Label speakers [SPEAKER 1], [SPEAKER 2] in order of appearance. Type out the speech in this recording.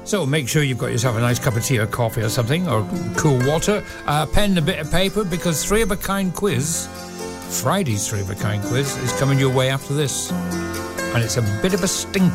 [SPEAKER 1] So make sure you've got yourself a nice cup of tea or coffee or something, or cool water, a pen and a bit of paper, because Three of a Kind quiz, Friday's Three of a Kind quiz, is coming your way after this. And it's a bit of a stinker.